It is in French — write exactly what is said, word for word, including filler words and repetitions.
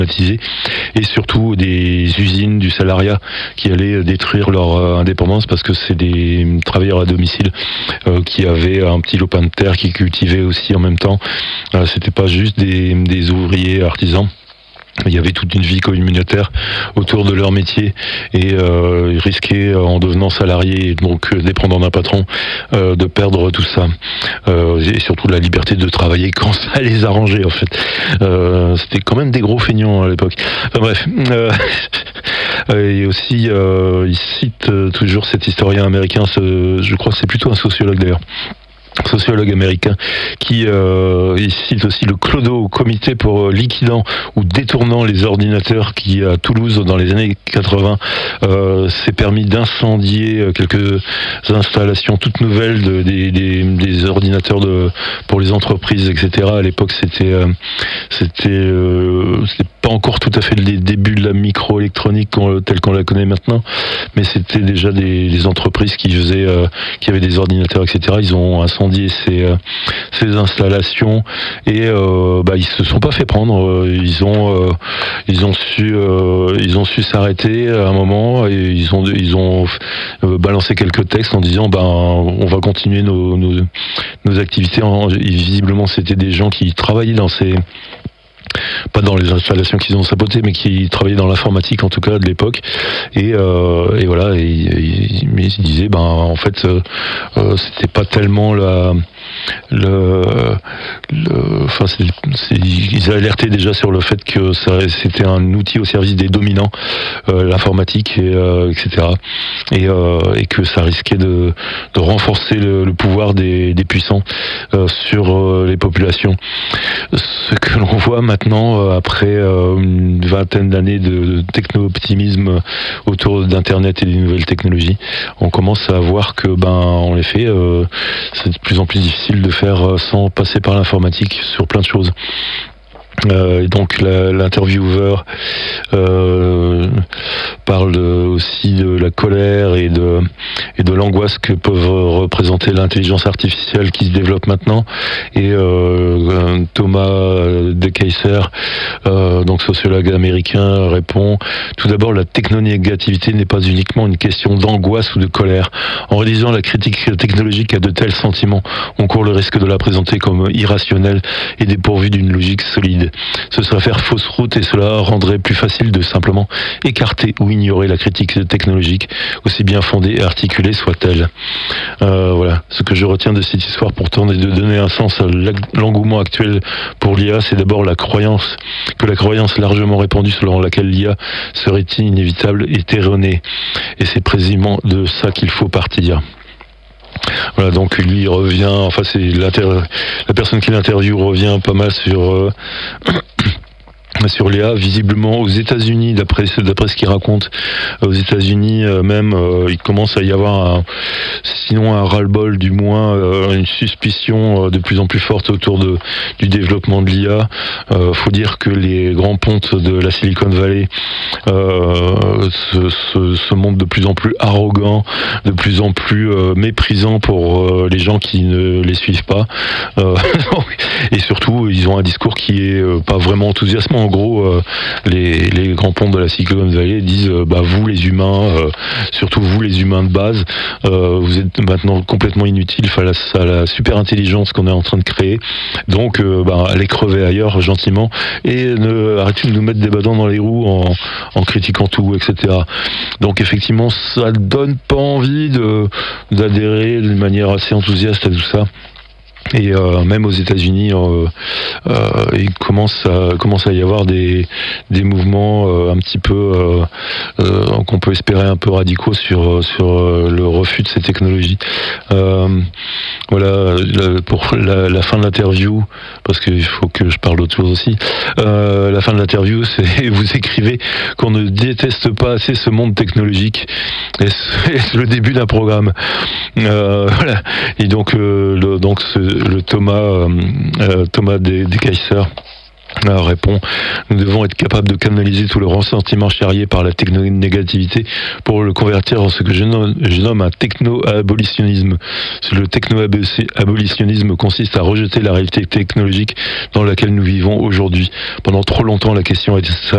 automatisés, et surtout des usines, du salariat qui allaient détruire leur euh, indépendance parce que c'est des travailleurs à domicile euh, qui avaient un petit lopin de terre, qui cultivaient aussi en même temps. Euh, c'était pas juste des, des ouvriers artisans. Il y avait toute une vie communautaire autour de leur métier, et euh, ils risquaient, en devenant salariés et donc dépendants d'un patron, euh, de perdre tout ça, euh, et surtout la liberté de travailler quand ça les arrangeait en fait. Euh, c'était quand même des gros feignants à l'époque. Enfin bref. Euh, et aussi, euh, il cite toujours cet historien américain, ce, je crois que c'est plutôt un sociologue d'ailleurs, sociologue américain, qui euh, il cite aussi le clodo, comité pour liquidant ou détournant les ordinateurs, qui à Toulouse dans les années quatre-vingts euh, s'est permis d'incendier quelques installations toutes nouvelles de, des, des, des ordinateurs de, pour les entreprises, et cetera. À l'époque, c'était euh, c'était euh, c'était pas encore tout à fait les débuts de la microélectronique telle qu'on la connaît maintenant, mais c'était déjà des, des entreprises qui faisaient, euh, qui avaient des ordinateurs, et cetera. Ils ont incendié ces, euh, ces installations, et euh, bah, ils se sont pas fait prendre. Ils ont, euh, ils ont su, euh, ils ont su s'arrêter à un moment, et ils ont, ils ont euh, balancé quelques textes en disant, ben, on va continuer nos, nos, nos activités. En, visiblement, c'était des gens qui travaillaient dans ces pas dans les installations qu'ils ont sabotées, mais qui travaillaient dans l'informatique en tout cas de l'époque, et, euh, et voilà, et, et, mais ils disaient, ben en fait, euh, euh, c'était pas tellement la, le, le, enfin, c'est, c'est, ils alertaient déjà sur le fait que ça, c'était un outil au service des dominants, euh, l'informatique, et, euh, et cetera. Et, euh, et que ça risquait de, de renforcer le, le pouvoir des, des puissants euh, sur euh, les populations. Ce que l'on voit maintenant, euh, après euh, une vingtaine d'années de techno-optimisme autour d'Internet et des nouvelles technologies, on commence à voir que, ben, en effet, euh, c'est de plus en plus difficile de faire sans passer par l'informatique sur plein de choses. Euh, et donc la, l'intervieweur euh, parle aussi de la colère et de, et de l'angoisse que peuvent représenter l'intelligence artificielle qui se développe maintenant. Et euh, Thomas De Keyser, euh, donc sociologue américain, répond: tout d'abord, la technonégativité n'est pas uniquement une question d'angoisse ou de colère. En réalisant la critique technologique à de tels sentiments, on court le risque de la présenter comme irrationnelle et dépourvue d'une logique solide. Ce serait faire fausse route, et cela rendrait plus facile de simplement écarter ou ignorer la critique technologique, aussi bien fondée et articulée soit-elle. Euh, voilà, ce que je retiens de cette histoire pour tenter de donner un sens à l'engouement actuel pour l'I A, c'est d'abord la croyance, que la croyance largement répandue selon laquelle l'I A serait inévitable est erronée. Et c'est précisément de ça qu'il faut partir. Voilà, donc lui il revient, enfin c'est la personne qui l'interviewe revient pas mal sur euh, sur l'I A, visiblement aux États-Unis, d'après d'après ce qu'il raconte, aux États-Unis euh, même, euh, il commence à y avoir un, sinon un ras-le-bol, du moins euh, une suspicion euh, de plus en plus forte autour de du développement de l'I A. Euh, faut dire que les grands pontes de la Silicon Valley euh, se, se, se montrent de plus en plus arrogants, de plus en plus euh, méprisants pour euh, les gens qui ne les suivent pas. Euh, et surtout, ils ont un discours qui est euh, pas vraiment enthousiasmant. En gros, euh, les, les grands pontes de la Silicon Valley disent euh, bah, vous les humains, euh, surtout vous les humains de base, euh, vous êtes maintenant complètement inutiles face à la super intelligence qu'on est en train de créer. Donc, euh, bah, allez crever ailleurs gentiment, et ne, arrêtez de nous mettre des bâtons dans les roues en, en critiquant tout, et cetera. Donc effectivement, ça donne pas envie de, d'adhérer d'une manière assez enthousiaste à tout ça. Et euh, même aux États-Unis, euh, euh, il commence à commence à y avoir des des mouvements euh, un petit peu euh, euh, qu'on peut espérer un peu radicaux sur sur euh, le refus de ces technologies. Euh, voilà, la, pour la, la fin de l'interview, parce qu'il faut que je parle d'autre chose aussi. Euh, la fin de l'interview, c'est vous écrivez qu'on ne déteste pas assez ce monde technologique. Et c'est le début d'un programme. Euh, voilà. Et donc euh, le, donc ce, le Thomas euh, Thomas De Keyser Euh, répond, nous devons être capables de canaliser tout le ressentiment charrié par la techno-négativité pour le convertir en ce que je nomme, je nomme un techno-abolitionnisme. Le techno-abolitionnisme consiste à rejeter la réalité technologique dans laquelle nous vivons aujourd'hui. Pendant trop longtemps, la question a été